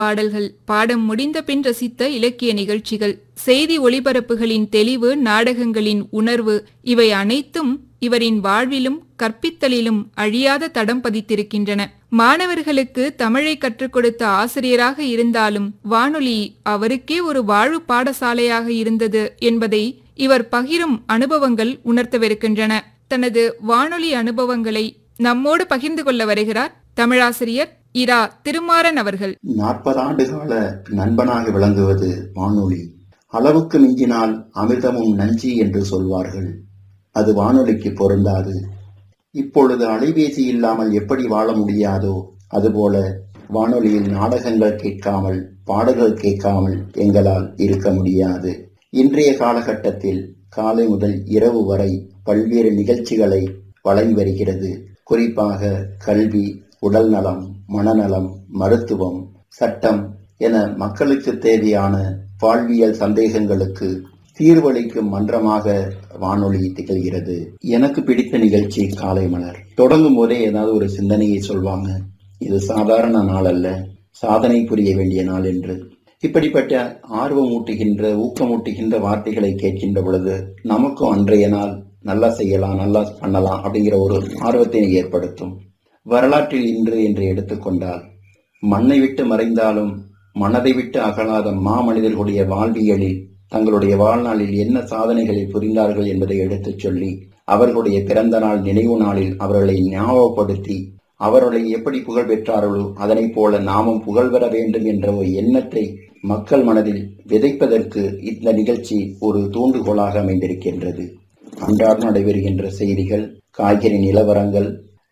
பாடல்கள், பாடம் முடிந்த பின் ரசித்த இலக்கிய நிகழ்ச்சிகள், செய்தி ஒளிபரப்புகளின் தெளிவு, நாடகங்களின் உணர்வு, இவை அனைத்தும் இவரின் வாழ்விலும் கற்பித்தலிலும் அழியாத தடம் பதித்திருக்கின்றன. மாணவர்களுக்கு தமிழை கற்றுக் கொடுத்த ஆசிரியராக இருந்தாலும் வானொலி அவருக்கே ஒரு வாழ்வு பாடசாலையாக இருந்தது என்பதை இவர் பகிரும் அனுபவங்கள் உணர்த்தவிருக்கின்றன. தனது வானொலி அனுபவங்களை நம்மோடு பகிர்ந்து கொள்ள வருகிறார் தமிழாசிரியர் இரா. திருமாறன் அவர்கள். 40 ஆண்டு கால நண்பனாக விளங்குவது வானொலி. அளவுக்கு மிஞ்சினால் அமிர்தமும் நஞ்சி என்று சொல்வார்கள். அது வானொலிக்கு பொருந்தாது. இப்பொழுது அலைபேசி இல்லாமல் எப்படி வாழ முடியாதோ அதுபோல வானொலியில் நாடகங்கள் கேட்காமல், பாடல்கள் கேட்காமல் எங்களால் இருக்க முடியாது. இன்றைய காலகட்டத்தில் காலை முதல் இரவு வரை பல்வேறு நிகழ்ச்சிகளை வழங்கி வருகிறது. குறிப்பாக கல்வி, உடல் நலம், மனநலம், மருத்துவம், சட்டம் என மக்களுக்கு தேவையான வாழ்வியல் சந்தேகங்களுக்கு தீர்வளிக்கும் மன்றமாக வானொலி திகழ்கிறது. எனக்கு பிடித்த நிகழ்ச்சி காலை மலர். தொடங்கும் போதே ஏதாவது ஒரு சிந்தனையை சொல்வாங்க. இது சாதாரண நாள் அல்ல, சாதனை புரிய வேண்டிய நாள் என்று. இப்படிப்பட்ட ஆர்வமூட்டுகின்ற, ஊக்கமூட்டுகின்ற வார்த்தைகளை கேட்கின்ற பொழுது நமக்கும் அன்றைய நாள் நல்லா செய்யலாம், நல்லா பண்ணலாம் அப்படிங்கிற ஒரு ஆர்வத்தினை ஏற்படுத்தும். வரலாற்றில் இன்று என்று எடுத்துக்கொண்டால், மண்ணை விட்டு மறைந்தாலும் மனதை விட்டு அகலாத மாமனிதர்களுடைய வாழ்வியலில் தங்களுடைய வாழ்நாளில் என்ன சாதனைகளை புரிந்தார்கள் என்பதை எடுத்துச் சொல்லி, அவர்களுடைய பிறந்த நாள் நினைவு நாளில் அவர்களை ஞாபகப்படுத்தி, அவர்களை எப்படி புகழ் பெற்றார்களோ அதனை போல நாமும் புகழ் பெற வேண்டும் என்ற ஒரு எண்ணத்தை மக்கள் மனதில் விதைப்பதற்கு இந்த நிகழ்ச்சி ஒரு தூண்டுகோலாக அமைந்திருக்கின்றது. அன்றாடம் நடைபெறுகின்ற செய்திகள், காய்கறி நிலவரங்கள்,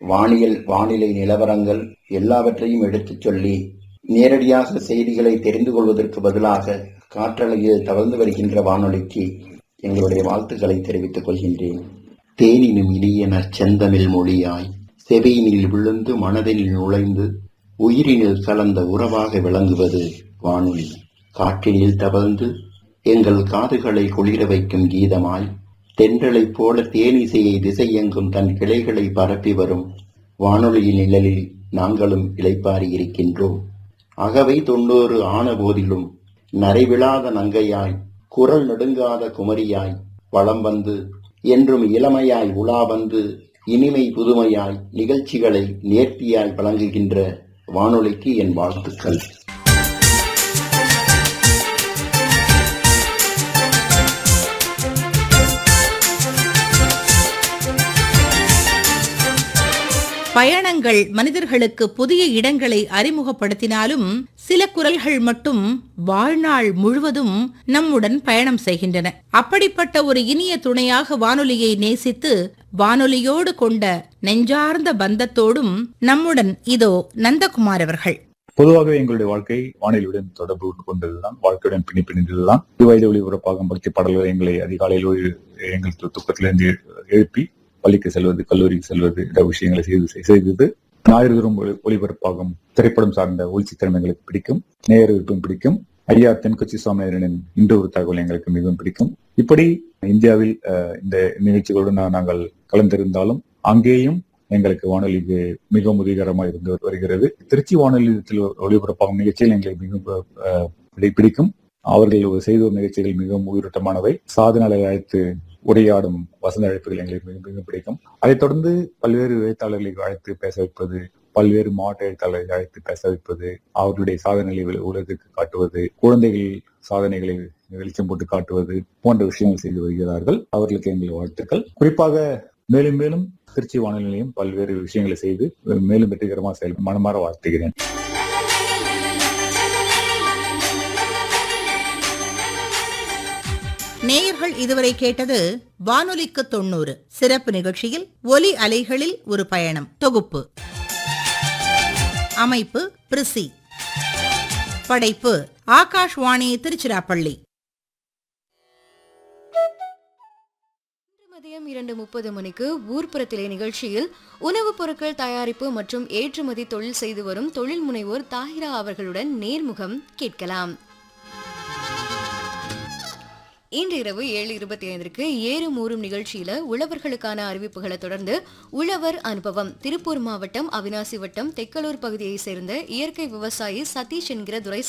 வானிலை நிலவரங்கள் எல்லாவற்றையும் எடுத்துச் சொல்லி நேரடியாக செய்திகளை தெரிந்து கொள்வதற்கு பதிலாக காற்றலையில் தவழ்ந்து வருகின்ற வானொலிக்கு எங்களுடைய வாழ்த்துக்களை தெரிவித்துக் கொள்கின்றேன். தேனினும் இனியன செந்தமிழ் மொழியாய் செவியினில் விழுந்து மனதினில் நுழைந்து உயிரினில் கலந்த உறவாக விளங்குவது வானொலி. காற்றினில் தவழ்ந்து எங்கள் காதுகளை குளிர வைக்கும் கீதமாய், தென்றலைப் போல தேனிசையை திசையெங்கும் தன் கிளைகளை பரப்பி வரும் வானொலியின் நிழலில் நாங்களும் இளைப்பாரி இருக்கின்றோம். அகவை 90 ஆன போதிலும் நரைவிழாத நங்கையாய், குரல் நெடுங்காத குமரியாய் வலம் வந்து, என்றும் இளமையாய் உலா வந்து, இனிமை புதுமையாய் நிகழ்ச்சிகளை நேர்த்தியாய் வழங்குகின்ற வானொலிக்கு என் வாழ்த்துக்கள். பயணங்கள் மனிதர்களுக்கு புதிய இடங்களை அறிமுகப்படுத்தினாலும் சில குரல்கள் மட்டும் வாழ்நாள் முழுவதும் நம்முடன் பயணம் செய்கின்றன. அப்படிப்பட்ட ஒரு இனிய துணையாக வானொலியை நேசித்து வானொலியோடு கொண்ட நெஞ்சார்ந்த பந்தத்தோடும் நம்முடன் இதோ நந்தகுமார் அவர்கள். பொதுவாகவே எங்களுடைய வாழ்க்கை வானொலியுடன் தொடர்பு கொண்டதுதான், வாழ்க்கையுடன் பிணைந்ததுதான். வயது ஒளிபரப்பாகும் பக்தி பாடல்கள் எங்களை அதிகாலையில் எங்கள் துக்கத்திலிருந்து எழுப்பி பள்ளிக்கு செல்வது, கல்லூரிக்கு செல்வது என்ற விஷயங்களை செய்தது. ஞாயிறு ஒளிபரப்பாகும் திரைப்படம் சார்ந்த ஒளிச்சித்திரம் எங்களுக்கு பிடிக்கும், நேர விருப்பம் பிடிக்கும். ஐயா தென்கொச்சி சுவாமிநாதனின் இன்று ஒரு தகவல் எங்களுக்கு மிகவும் பிடிக்கும். இப்படி இந்தியாவில் இந்த நிகழ்ச்சிகளுடன் நாங்கள் கலந்திருந்தாலும் அங்கேயும் எங்களுக்கு வானொலிக்கு மிகவும் உதவிகரமாக இருந்து வருகிறது. திருச்சி வானொலியத்தில் ஒளிபரப்பாகும் நிகழ்ச்சிகள் எங்களுக்கு மிகவும் பிடிக்கும். அவர்கள் செய்த நிகழ்ச்சிகள் மிகவும் உயிரோட்டமானவை. சாதனை அழைத்து உரையாடும் வசந்த அழைப்புகள் எங்களுக்கு மிகவும் பிடிக்கும். அதைத் தொடர்ந்து பல்வேறு எழுத்தாளர்களை அழைத்து பேச வைப்பது, பல்வேறு மாவட்ட எழுத்தாளர்களை அழைத்து பேச வைப்பது, அவர்களுடைய சாதனைகளை உலகிற்கு காட்டுவது, குழந்தைகள் சாதனைகளை வெளிச்சம் போட்டு காட்டுவது போன்ற விஷயங்கள் செய்து வருகிறார்கள். அவர்களுக்கு எங்கள் வாழ்த்துக்கள். குறிப்பாக மேலும் மேலும் திருச்சி வானொலி நிலையம் பல்வேறு விஷயங்களை செய்து மேலும் வெற்றிகரமாக செயல்பட மனமாற வாழ்த்துகிறேன். நேயர்கள் இதுவரை கேட்டது வானொலிக்கு 90 சிறப்பு நிகழ்ச்சியில் ஒலி அலைகளில் ஒரு பயணம் தொகுப்பு. அமைப்பு பிரிசி. படைப்பு ஆகாஷ்வாணி திருச்சிராப்பள்ளி. மதியம் 2:30 மணிக்கு ஊர்ப்புறத்திலே நிகழ்ச்சியில் உணவுப் பொருட்கள் தயாரிப்பு மற்றும் ஏற்றுமதி தொழில் செய்து வரும் தொழில் முனைவோர் தாஹிரா அவர்களுடன் நேர்முகம் கேட்கலாம். இன்று இரவு 7:25 ஏறும் ஊறும் நிகழ்ச்சியில உழவர்களுக்கான அறிவிப்புகளை தொடர்ந்து உழவர் அனுபவம் திருப்பூர் மாவட்டம் அவினாசி வட்டம் தெக்கலூர் பகுதியை சேர்ந்த இயற்கை விவசாயி சதீஷ் என்கிற துரை